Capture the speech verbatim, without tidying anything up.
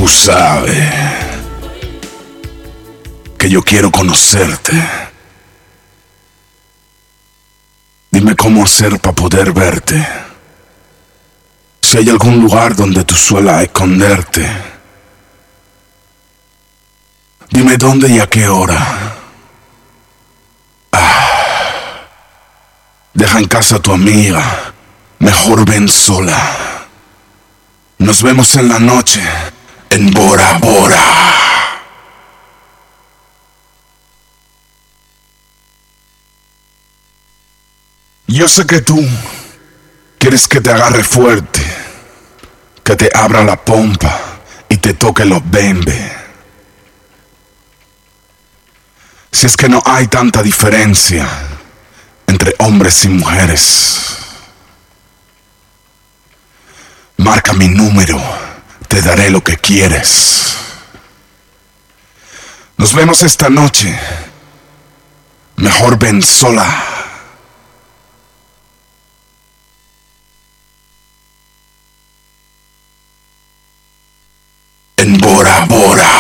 Tú sabes que yo quiero conocerte. Dime cómo hacer para poder verte. Si hay algún lugar donde tú suelas esconderte. Dime dónde y a qué hora. Ah. Deja en casa a tu amiga. Mejor ven sola. Nos vemos en la noche en Bora Bora. Yo sé que tú quieres que te agarre fuerte, que te abra la pompa y te toque los bembes. Si es que no hay tanta diferencia entre hombres y mujeres. Marca mi número, te daré lo que quieres. Nos vemos esta noche. Mejor ven sola.